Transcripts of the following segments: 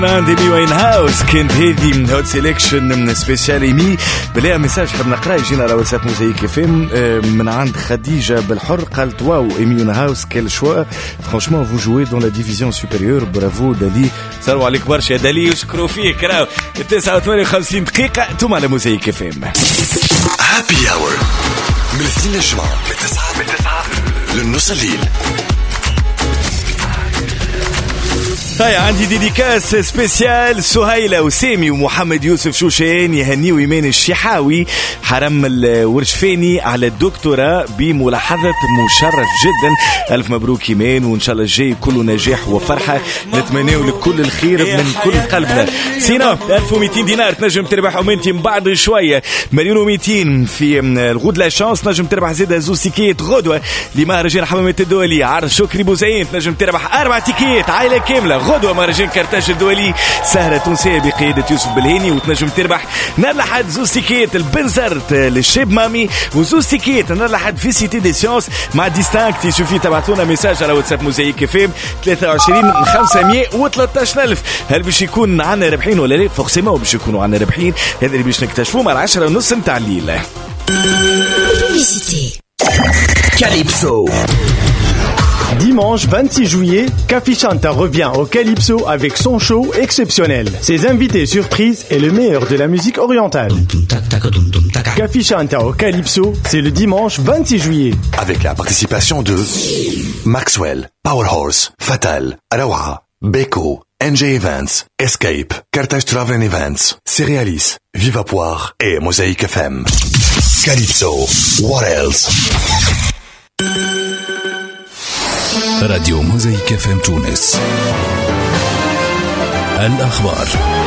ديمي واين هاوس كانت هذه هوت سيليكشن من سبيشال ايمي. بلاقي ميساج حاب نقرا يجينا على واتساب موزايك اف ام من عند خديجه بالحر. قالت واو ايمي واين هاوس كيل شوا فرانشمون فو جوي دون لا ديفيزيون سوبيريور برافو دالي. سلام عليك برشا دالي يشكروا فيك. راهو 59 دقيقه انتم على موزايك اف ام. هابي اور من 2 الجمعة من 9 للنص الليل. هاي عندي ديديكاس سبيسيال سهيلة وسامي ومحمد يوسف شوشان يهني ويمان الشحاوي حرم الورشفاني على الدكتوراه بملاحظة مشرف جدا. ألف مبروك يمان وإن شاء الله الجاي كله نجاح وفرحة. نتمنى لك كل الخير من كل قلبنا. سينا 1200 دينار تنجم تربحهم انت من بعد شوية. 1,200,000 في الغود لا شانس تنجم تربح زيادة زوز تيكيت غدوة لمهرجان حمامات الدولي. عرض شكري بوزعين تنجم تربح 4 تيكيت عائلة كاملة غدوة مهرجان كرتاج الدولي سهرة تونسية بقيادة يوسف بالهيني. وتنجم تربح نار لحد زوز تيكيت البنزرت للشيب مامي وزوز تيكيت نار لحد في سيتي دي سيونس مع ديستانكت. يشوفي تبعتونا ميساج على واتساب موزايك اف ام 23 513,000. هل باش يكون عنا ربحين ولا لا؟ فورسيمون باش يكونوا عنا ربحين. هذا اللي باش نكتشفوه مع 10:30 نتاع الليل. Calypso. Dimanche 26 juillet, Kafi Chanta revient au Calypso avec son show exceptionnel, ses invités surprises et le meilleur de la musique orientale. Kafi Chanta au Calypso, c'est le dimanche 26 juillet. Avec la participation de Maxwell, Powerhorse, Fatal, Arawa, Beko, NJ Events, Escape, Carthage Travel Events, Cerealis, Viva Poire et Mosaïque FM. Calypso, what else? راديو موزايك اف ام تونس. الأخبار.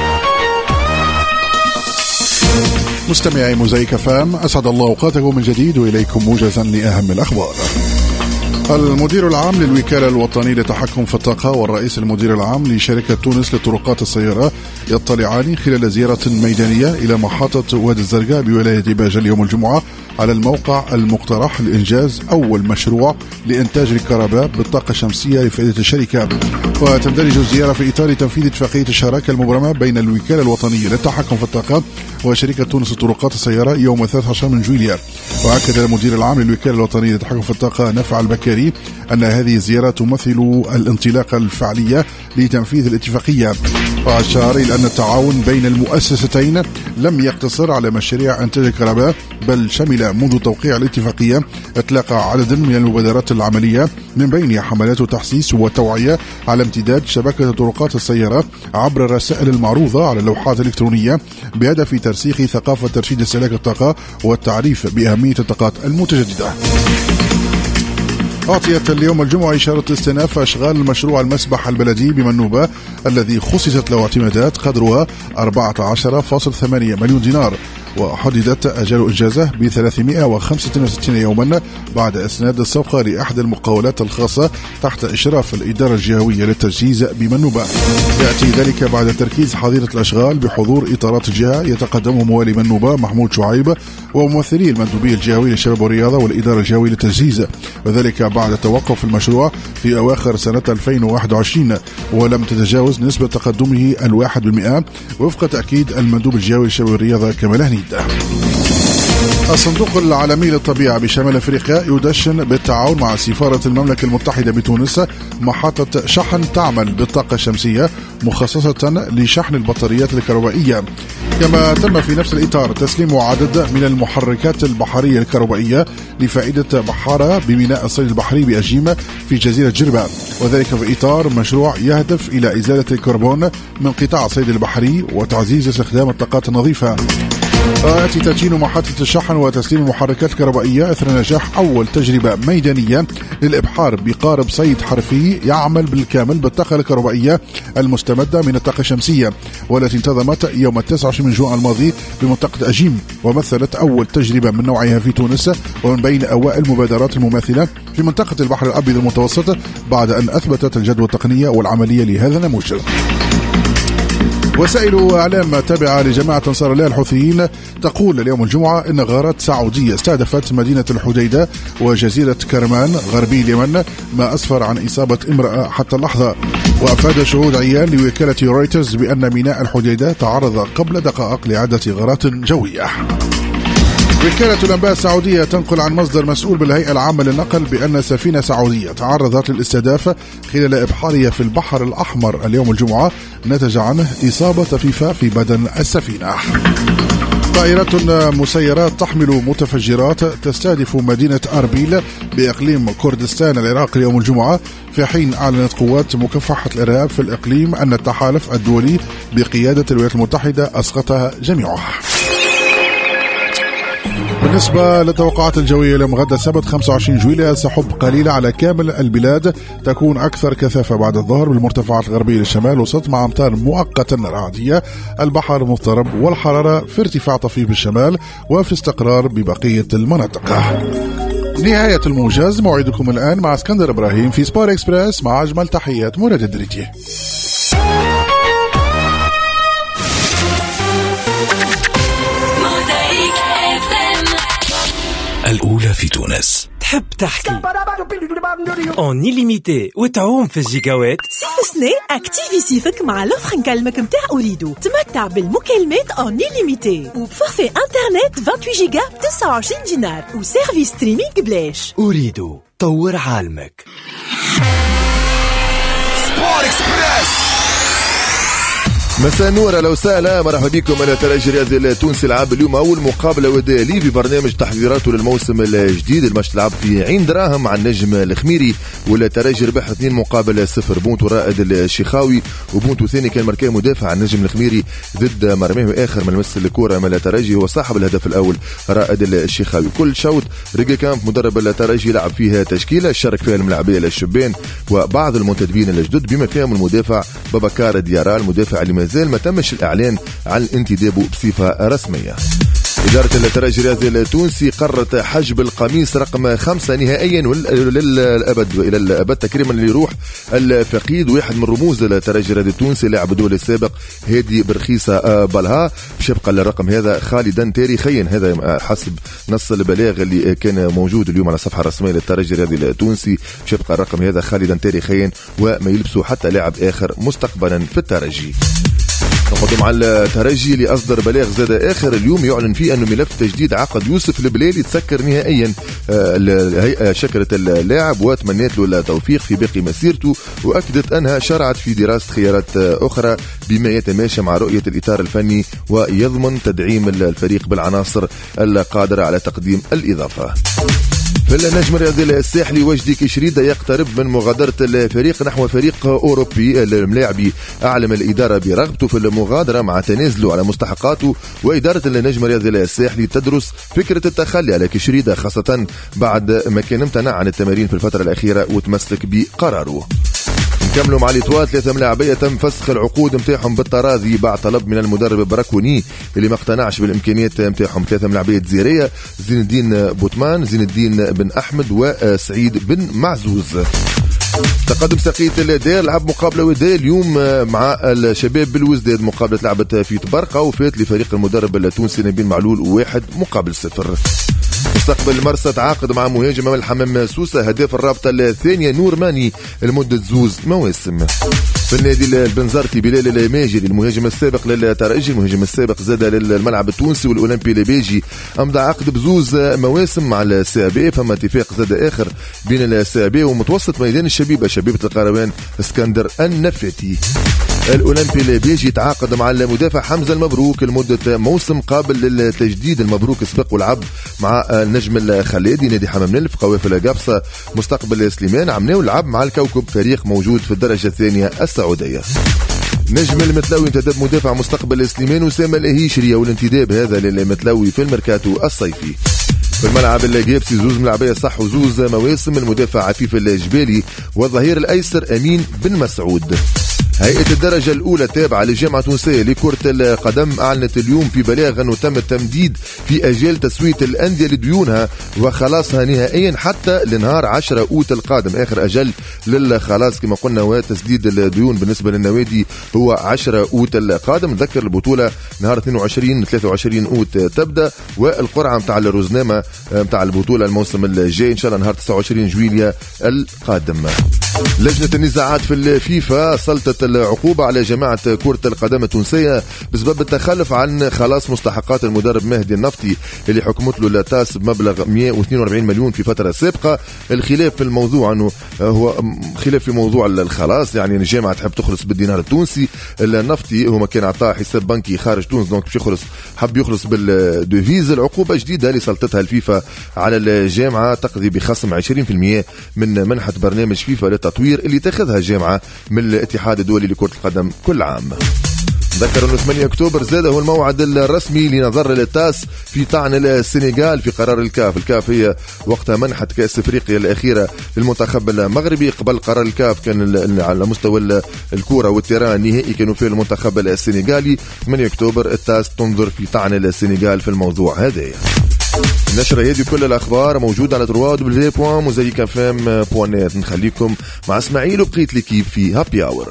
مستمعي موزايك اف ام أسعد الله أوقاتكم من جديد وإليكم موجزا لأهم الأخبار. المدير العام للوكالة الوطنية للتحكم في الطاقة والرئيس المدير العام لشركة تونس لطرقات السيارة يطلعان خلال زيارة ميدانية إلى محطة وادي الزرقاء بولاية باجة اليوم الجمعة على الموقع المقترح لإنجاز أول مشروع لإنتاج الكهرباء بالطاقة الشمسية لفائدة الشركة. وتندرج الزيارة في إطار تنفيذ اتفاقية الشراكة المبرمة بين الوكالة الوطنية للتحكم في الطاقة وشركة تونس لطرقات السيارة يوم 13 من جويلية. وأكد المدير العام للوكالة الوطنية للتحكم في الطاقة نفع البكاري أن هذه الزيارة تمثل الانطلاقة الفعلية لتنفيذ الاتفاقية. وأشار إلى أن التعاون بين المؤسستين لم يقتصر على مشاريع إنتاج الكهرباء بل شمل منذ توقيع الاتفاقية إطلاق عدد من المبادرات العملية من بين حملات تحسيس وتوعية على امتداد شبكة طرقات السيارة عبر الرسائل المعروضة على اللوحات الإلكترونية بهدف ترسيخ ثقافة ترشيد استهلاك الطاقة والتعريف بأهمية الطاقات المتجددة. أعطيت اليوم الجمعة إشارة استئناف أشغال مشروع المسبح البلدي بمنوبة الذي خصصت له اعتمادات قدرها 14.8 مليون دينار. وحددت أجال إنجازه ب 365 يوما بعد إسناد الصفقة لأحد المقاولات الخاصة تحت إشراف الإدارة الجهوية للتجهيز بمنوبة. يأتي ذلك بعد تركيز حظيرة الأشغال بحضور إطارات الجهة يتقدمه موالي منوبة محمود شعيب وممثلي المندوبية الجهوية للشباب والرياضة والإدارة الجهوية للتجهيز، وذلك بعد توقف المشروع في أواخر سنة 2021 ولم تتجاوز نسبة تقدمه 1% وفق تأكيد المندوب الجهوي للشباب والرياضة كمال هنيد. الصندوق العالمي للطبيعة بشمال أفريقيا يدشن بالتعاون مع سفارة المملكة المتحدة بتونس محطة شحن تعمل بالطاقة الشمسية مخصصة لشحن البطاريات الكهربائية. كما تم في نفس الإطار تسليم عدد من المحركات البحرية الكهربائية لفائدة بحارة بميناء الصيد البحري بأجيم في جزيرة جربة، وذلك في إطار مشروع يهدف إلى إزالة الكربون من قطاع الصيد البحري وتعزيز استخدام الطاقات النظيفة. يأتي تدشين محطة الشحن وتسليم المحركات الكهربائية إثر نجاح أول تجربة ميدانية للإبحار بقارب صيد حرفي يعمل بالكامل بالطاقة الكهربائية المستمدة من الطاقة الشمسية، والتي انتظمت يوم 29 من جوان الماضي بمنطقة أجيم، ومثلت أول تجربة من نوعها في تونس ومن بين أوائل المبادرات المماثلة في منطقة البحر الأبيض المتوسط بعد أن أثبتت الجدوى التقنية والعملية لهذا النموذج. وسائل إعلام تابعة لجماعة أنصار الله الحوثيين تقول اليوم الجمعة إن غارات سعودية استهدفت مدينة الحديدة وجزيرة كرمان غربي اليمن، ما أسفر عن إصابة امرأة حتى اللحظة. وأفاد شهود عيان لوكالة رويترز بأن ميناء الحديدة تعرض قبل دقائق لعدة غارات جوية. وكالة الأنباء السعودية تنقل عن مصدر مسؤول بالهيئة العامة للنقل بأن سفينة سعودية تعرضت للاستهداف خلال إبحارها في البحر الأحمر اليوم الجمعة، نتج عنه إصابة طفيفة في بدن السفينة. طائرات مسيرات تحمل متفجرات تستهدف مدينة أربيل بإقليم كردستان العراق اليوم الجمعة، في حين أعلنت قوات مكافحة الإرهاب في الإقليم أن التحالف الدولي بقيادة الولايات المتحدة أسقطها جميعها. بالنسبة للتوقعات الجوية اليوم غدا السبت 25 جويلية، سحب قليلة على كامل البلاد، تكون أكثر كثافة بعد الظهر بالمرتفعات الغربية للشمال وسط مع أمطار مؤقتا رعدية. البحر مضطرب والحرارة في ارتفاع طفيف بالشمال وفي استقرار ببقية المناطق. نهاية الموجز، موعدكم الآن مع اسكندر إبراهيم في سبور إكسبريس مع أجمل تحيات مراد الدريتي. الأولى في تونس. تحب تحكي اون إليميتي وتعوم في الجيجاوات؟ صيف سنة اكتيفي صيفك مع لوفر نكلمك متاع أوريدو. تمتع بالمكالمات اون إليميتي وبفورفي انترنت 28 جيجا ب 29 دينار وسيرفيس ستريمينغ بلاش. أوريدو، طور عالمك. سبور إكسبريس. مساء النور، اهلا وسهلا، مرحبا بكم. انا ترجي الرياضي التونسي لعب اليوم اول مقابله وديه لي في برنامج تحضيراته للموسم الجديد. الماتش تلعب في عين دراهم مع النجم الخميري، والترجي ربح 2 مقابل 0. بونتو رائد الشيخاوي وبونتو ثاني كان ماركاه مدافع عن النجم الخميري ضد مرميه اخر من مس الكره من الترجي هو صاحب الهدف الاول رائد الشيخاوي. كل شوط ريجي كامب مدرب الترجي لعب فيها تشكيله شارك فيها الملاعبيه الشبان وبعض المنتدبين الجدد بما فيهم المدافع بابكار ديارا، المدافع اللي مازال ما تمش الإعلان عن انتدابه بصفة رسمية. إدارة الترجي الرياضي التونسي قررت حجب القميص رقم 5 نهائيا للأبد وإلى الأبد تكريما لروح الفقيد واحد من رموز الترجي الرياضي التونسي لاعب الدولي السابق هادي برخيصة بالها. باش يبقى الرقم هذا خالدا تاريخيا، هذا حسب نص البلاغ اللي كان موجود اليوم على الصفحة الرسمية للترجي الرياضي التونسي. باش يبقى الرقم هذا خالدا تاريخيا وما يلبسه حتى لاعب آخر مستقبلا في الترجي. نقدم على الترجي اللي أصدر بلاغ زاد آخر اليوم يعلن فيه أنه ملف تجديد عقد يوسف البلالي تسكر نهائيا. الهيئة شكرت اللاعب وتمنيت له التوفيق في باقي مسيرته، وأكدت أنها شرعت في دراسة خيارات أخرى بما يتماشى مع رؤية الإطار الفني ويضمن تدعيم الفريق بالعناصر القادرة على تقديم الإضافة. في النجم الرياضي الساحلي وجدي كشريدة يقترب من مغادرة الفريق نحو فريق أوروبي. الملاعبي أعلم الإدارة برغبته في المغادرة مع تنازله على مستحقاته، وإدارة النجم الرياضي الساحلي تدرس فكرة التخلي على كشريدة خاصة بعد ما كان امتنع عن التمارين في الفترة الأخيرة وتمسك بقراره. نكملوا مع الإطوات. 3 ملاعبية تم فسخ العقود متاعهم بالتراضي بعد طلب من المدرب براكوني اللي ما اقتنعش بالإمكانيات متاعهم. 3 ملاعبية جزيرية: زين الدين بوتمان، زين الدين بن أحمد، وسعيد بن معزوز. تقدم ساقية الدير لعب مقابلة ودية اليوم مع الشباب بالوزداد. مقابلة لعبت في تبرقة وفات لفريق المدرب التونسي نبيل معلول 1 مقابل 0. مستقبل المرسى تعاقد مع مهاجم من الحمام سوسة هداف الرابطة الثانية نور ماني لمدة 2 مواسم. في النادي البنزرتي بلال الماجري المهاجم السابق للترجي، المهاجم السابق زاد للملعب التونسي والأولمبي لبيجي، أمضى عقد ب2 مواسم مع السابي. فما اتفاق زاد آخر بين السابي ومتوسط ميدان الشبيبة شبيبة القروان اسكندر النفاتي. الأولمبي لبيجي تعاقد مع المدافع حمزة المبروك لمدة موسم قابل للتجديد. المبروك سبق ولعب مع النجم الخليدي نادي حمام نلف قوافل قابصة. مستقبل سليمان عمناو لعب مع الكوكب فريق موجود في الدرجة الثانية السعودية. نجم المتلوي انتدب مدافع مستقبل سليمان وسام الهيشري والانتداب هذا للمتلوي في الميركاتو الصيفي. في الملعب الجابسي 2 ملاعبية صح و2 مواسم المدافع عفيف الجبالي والظهير الأيسر أمين بن مسعود. هيئة الدرجة الأولى التابعة للجامعة التونسية لكرة القدم أعلنت اليوم في بلاغ أنه تم التمديد في أجال تسوية الأندية لديونها وخلاصها نهائيا حتى لنهار 10 أوت القادم. آخر أجل للخلاص كما قلنا وتسديد الديون بالنسبة للنوادي هو 10 أوت القادم. نذكر البطولة نهار 22-23 أوت تبدأ، والقرعة متاع الرزنامة متاع البطولة الموسم الجاي إن شاء الله نهار 29 جويلية القادم. لجنة النزاعات في الفيفا سلطت العقوبة على جماعة كرة القدم التونسية بسبب التخلف عن خلاص مستحقات المدرب مهدي النفطي اللي حكمت له لاتاس بمبلغ 142 مليون في فترة سابقة. الخلاف في الموضوع أنه هو خلاف في موضوع الخلاص، يعني الجامعة تحب تخلص بالدينار التونسي، النفطي هو ما كان عطاه حساب بنكي خارج تونس دونك باش يخلص حب يخلص بالديفيز. العقوبة جديدة اللي سلطتها الفيفا على الجامعة تقضي بخصم 20% من منحة برنامج فيفا للتطوير اللي تاخذها الجامعة من الاتحاد الدولي لكرة القدم كل عام. ذكر أنه 8 أكتوبر زاد هو الموعد الرسمي لنظر للتاس في طعن السنغال في قرار الكاف. الكاف هي وقتها منحت كأس أفريقيا الأخيرة للمنتخب المغربي قبل قرار الكاف كان على مستوى الكرة والتيران النهائي كانوا في المنتخب السنغالي. 8 أكتوبر التاس تنظر في طعن السنغال في الموضوع هذا. النشرة هذه كل الأخبار موجودة على www.mozaikafm.net. نخليكم مع اسماعيل وبقية الكيب في هابي آور.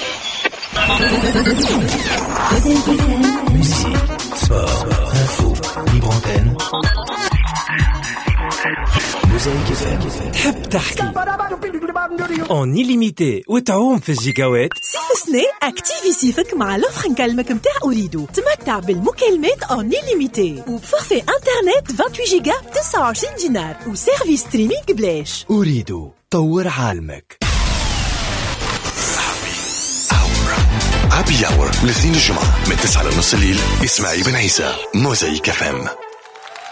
تحب تحكي اون إليميتي وتعوم في الجيجاوات؟ صيف سنة اكتيفي صيفك مع لوفر نكلمك متاع أوريدو. تمتع بالمكالمات اون إليميتي وبفورفي انترنت 28 جيجا ب 29 دينار وسيرفيس ستريمينغ بلاش. أوريدو طور عالمك. هابي أور الاثنين الجمعة من 9 لنص الليل. إسماعيل بن عيسى موزايك FM.